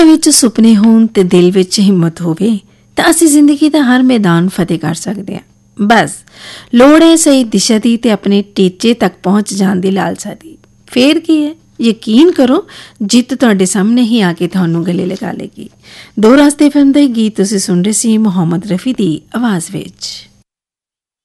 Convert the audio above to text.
ਅੱਖਾਂ ਵਿੱਚ ਸੁਪਨੇ ਹੋਣ ਤੇ ਦਿਲ ਵਿੱਚ ਹਿੰਮਤ ਹੋਵੇ ਤਾਂ ਅਸੀਂ ਜ਼ਿੰਦਗੀ ਦਾ ਹਰ ਮੈਦਾਨ ਫਤਿਹ ਕਰ ਸਕਦੇ ਹਾਂ। ਬਸ ਲੋੜ ਹੈ ਸਹੀ ਦਿਸ਼ਾ ਦੀ ਤੇ ਆਪਣੇ ਟੀਚੇ ਤੱਕ ਪਹੁੰਚ ਜਾਣ ਦੀ ਲਾਲਸਾ ਦੀ। ਫੇਰ ਕੀ ਹੈ, ਯਕੀਨ ਕਰੋ ਜਿੱਤ ਤੁਹਾਡੇ ਸਾਹਮਣੇ ਹੀ ਆ ਕੇ ਤੁਹਾਨੂੰ ਗਲੇ ਲਗਾ ਲੇਗੀ। ਦੋ ਰਾਸਤੇ ਫਿਲਮ ਦਾ ਗੀਤ ਤੁਸੀਂ ਸੁਣ ਰਹੇ ਸੀ ਮੁਹੰਮਦ ਰਫੀ ਦੀ ਆਵਾਜ਼ ਵਿੱਚ।